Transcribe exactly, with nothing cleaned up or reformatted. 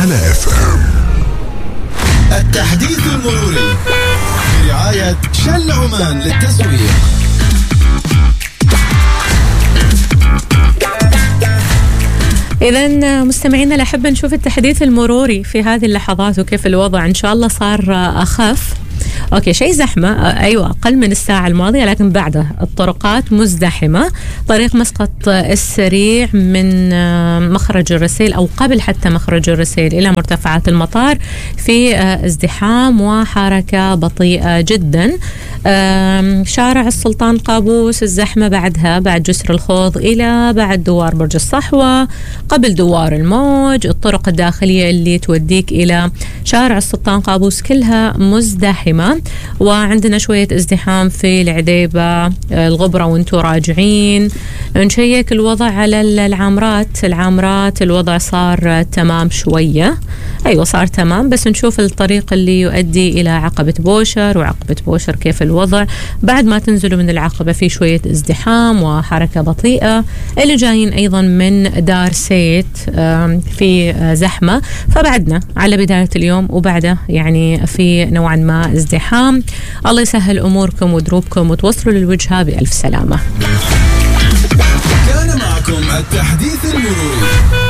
على اف ام. التحديث المروري برعاية شل عمان للتسويق. إذن مستمعينا الأحبة، نشوف التحديث المروري في هذه اللحظات وكيف الوضع. إن شاء الله صار أخف. أوكي، شيء زحمة، أيوة أقل من الساعة الماضية، لكن بعده الطرقات مزدحمة. طريق مسقط السريع من مخرج الرسيل أو قبل حتى مخرج الرسيل إلى مرتفعات المطار في ازدحام وحركة بطيئة جدا. شارع السلطان قابوس الزحمة بعدها بعد جسر الخوض إلى بعد دوار برج الصحوة، قبل دوار الموج. الطرق الداخلية اللي توديك إلى شارع السلطان قابوس كلها مزدحمة، وعندنا شوية ازدحام في العديبة الغبرة وانتو راجعين. نشيك الوضع على العامرات. العامرات الوضع صار تمام شوية، أيوة صار تمام، بس نشوف الطريق اللي يؤدي إلى عقبة بوشر وعقبة بوشر كيف الوضع. بعد ما تنزلوا من العقبة في شوية ازدحام وحركة بطيئة. اللي جايين أيضا من دار سيت في زحمة، فبعدنا على بداية اليوم وبعده يعني في نوعا ما ازدحام. الله يسهل أموركم ودروبكم وتوصلوا للوجهة بألف سلامة. كان معكم التحديث المروري